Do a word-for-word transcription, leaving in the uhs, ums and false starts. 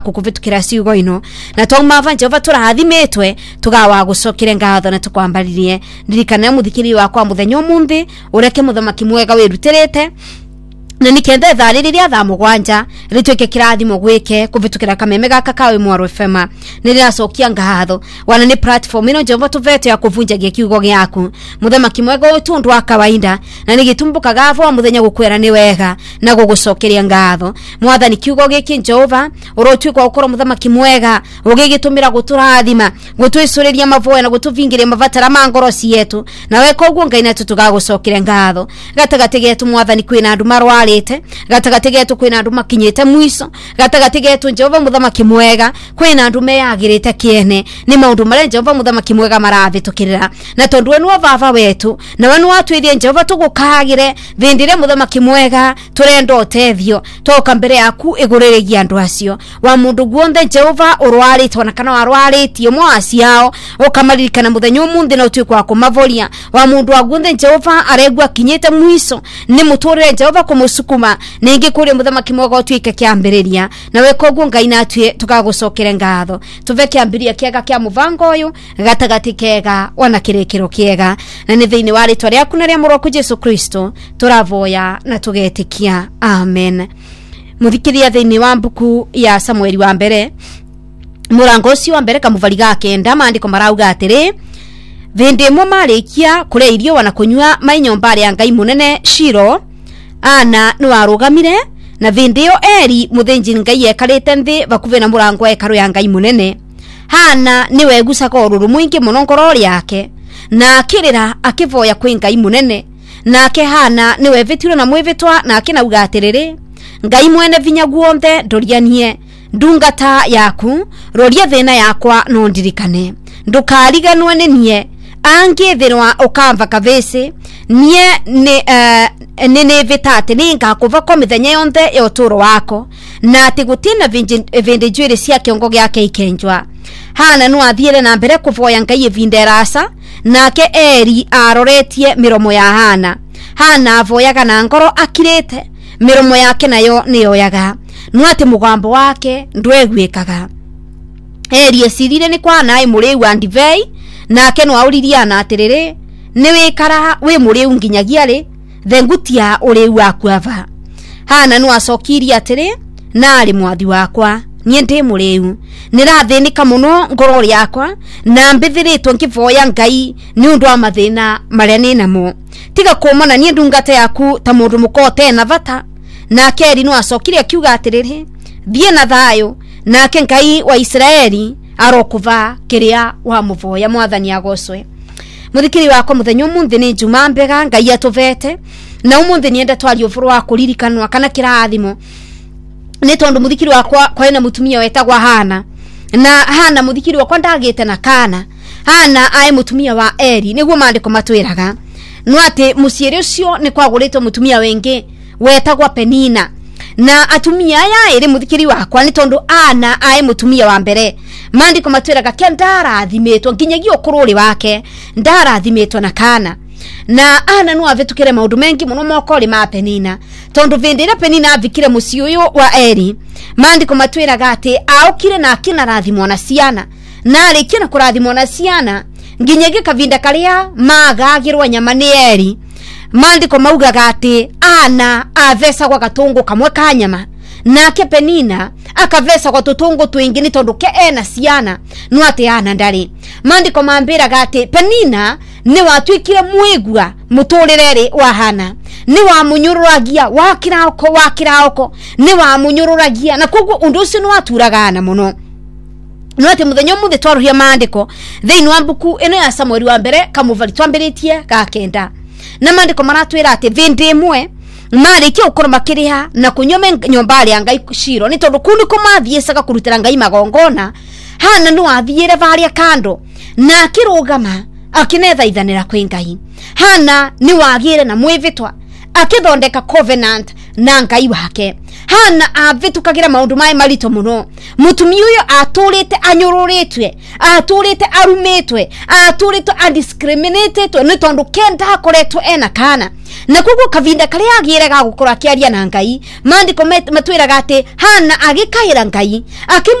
kukuvitukira ciugo ino na twauma va Jehova turathimitwe tugawa gucokire ngatho na tukwambaririe ndirikana muthikiri wakwa muthenya umuthi ureke muthamaki mwega wirutirite na nikende thaririria tha mugwanja ritwike kirathimo gwike kuvitukira kameme gaka kawe Mwaro F M niriracokia ngatho wana ni platform ino Jehova tuvete ya kuvunjagia kiugo giaku muthamaki mwega utundu wa kawaida na nigitumbuka gavo muthenya gukwera ni wega na gugucokeria ngatho mwathani kiugo giki Jehova urotwikwa ukoro muthamaki mwega ugigitumira guturathima gutwicuriria mavoya na gutuvingiria mavatara ma ngoro cietu na weka uguo Ngai na tutugagucokeria ngatho gatagati getu mwathani kwina andu marwari gatagati getu kwina andu makinyite mwiso gatagati getu Jehova muthamaki mwega kwina andu meyagirite kiene ni maundu mare Jehova muthamaki mwega marathitukirira na tondu wenu baba wetu na wenu watwithie Jehova tugukagire thindire muthamaki mwega turenda utethio toka mbere yaku iguririgia andu acio wa mundu guothe Jehova urwarite na kana warwarite mwasi yao ukamalirikana muthenya umuthi na utwikwa kumavoria wa mundu aguothe Jehova aregwa kinyite mwiso ni muturire Jehova kumus kuma ningi kuri muthamaki mwega utwike kiambiriria na we koguo Ngai natwe tugagucokere ngatho tuve kiambiria kiega kia muvango uyu gatagati kega wana kirekero kiega na ni thiini wa ritwa riaku na ria Mwaku Jesu Kristo turavoya na tugetikia amen. Muthikiria thiini wa mbuku ya Samueli wa mbere murango ucio wa mbere kamuvali ga kenda maandiko marauga atiri vindi mwe marikia kuria irio wana kunywa mainyomba ya Ngai munene Shilo Ana no arugamire na vindio eri muthinji Ngai ekarite nthi bakuve na murango ekaru ya Ngai munene Hana niwe gucaka ururu mwingi muno ngoro yake na akirira akivoya kwi Ngai munene nake Hana niwe vitiro na mwivitwa na akinauga atiriri Ngai mwene vinya guonthe ndorianie ndungata yaku roria thina yakwa no ndirikane ndukariganwe ni nie angithirwa ukamva kavese nie ni uh, nene vitate ninga kuva kwa mithenya yonthe ya uturo wako na ati gutina vindi njwiri cia kiongo giake ikenjwa. Hana no athiire na mbere kuvoya Ngai evinde rasa nake eri aroretie miromo ya Hana Hana avoyaga na ngoro akirite miromo yake nayo niyoyaga no ati mugambo wake ndwegwikaga eri esirire ni kwa nae muriu andivei nake no auriria na atiriri ni wikara we muriu nginyagia ri thengutia uriu wakwava. Hana no acokiria atiri nari mwathi wakwa nie ndi muriu nirathinika muno ngoro yakwa na mbithiritwo ngivoya Ngai ni undu wa mathina maria ni namo tiga kumana nie ndungata yaku ta mundu mukote na vata nake eri no acokiria kiuga atiriri thie na thayo nake Ngai wa Israeli arokuva kiria wa muvoya mwathani agocwe. Muthikiri wako muthenya umuthi ni Juma mbega Ngai atuvete na umuthi nienda twari uvuru wa kuririkanwa kana kirathimo ni tondu muthikiri wakwa kwa ina mutumia wetagwa Hana na Hana muthikiri wakwa ndagite na kana Hana ai mutumia wa Eri niguo maandiko matwiraga no ati muciiri ucio ni kwaguritwo mutumia wengi wetagwa Penina na atumia aya iri muthikiri wakwa ni tondu Ana ai mutumia wa mbere maandiko matwiraga kia ndarathimitwo nginyagia ukururi wake ndarathimitwo na kana na Ana no avetukire maundu mengi muno mokori ma Penina tondu vindira Penina avikire muci uyu wa Eri maandiko matwiraga ati aukire na akina rathimwo na ciana na arikia na kurathimwo na ciana nginyagia kavinda karia magagirwa nyama ni Eri maandiko maugaga ati Ana avesa kwa gatungu kamwe ka nyama nake Penina akavesa kwa tutungu twingi ni tondu ke ena ciana no ati Ana ndari. Maandiko mambiraga ati Penina ni watwikire mwigwa muturireri wa Hana ni wa munyururagia wa kiraoko wa kiraoko ni wa munyururagia na kugu undu ucio no aturaga Ana muno no ati muthenya umuthi twaruhia maandiko thiini wa mbuku ino ya Samueli wa mbere kamuvali twambiritie ga kenda na maandiko maratwira ati vindi imwe mariki ukoro makiriha na kunyome nyomba ya Ngai Shilo ni tondu kuni kumathiesaga kurutira Ngai magongona Hana no athiire varia kando na akirugama akinetha ithanira kwi Ngai. Hana ni wagire na mwivitwa akithondeka covenant na Ngai wake. Hana avitukagira maundu mai marito muno. Mutumi uyo aturite anyururitwe, aturite arumitwe, aturite undiscriminated ni tondu kenda akoretwo ena kana. Na kuguo kavinda kale agire ga gukora kiaria na Ngai, mandiko matwiraga ati Hana agikahira Ngai, akim